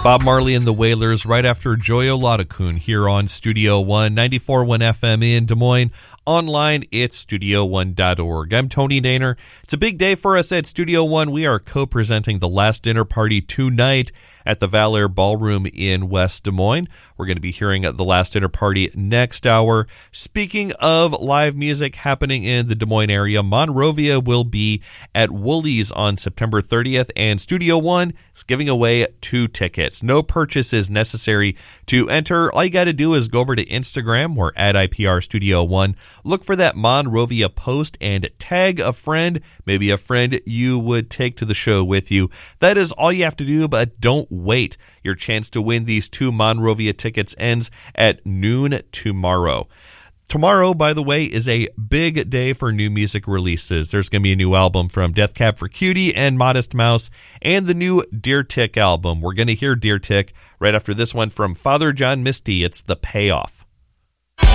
Bob Marley and the Wailers right after Joyo Ladakun here on Studio One, 94.1 FM in Des Moines. Online, it's studio1.org. I'm Tony Daner. It's a big day for us at Studio One. We are co-presenting the Last Dinner Party tonight at the Valair Ballroom in West Des Moines. We're going to be hearing The Last Dinner Party next hour. Speaking of live music happening in the Des Moines area, Monrovia will be at Woolies on September 30th, and Studio One is giving away 2 tickets. No purchase is necessary to enter. All you got to do is go over to Instagram. We're at IPR Studio One. Look for that Monrovia post and tag a friend, maybe a friend you would take to the show with you. That is all you have to do, but don't wait. Your chance to win these 2 Monrovia tickets ends at noon tomorrow. Tomorrow, by the way, is a big day for new music releases. There's going to be a new album from Death Cab for Cutie and Modest Mouse, and the new Deer Tick album. We're going to hear Deer Tick right after this one from Father John Misty. It's The Payoff.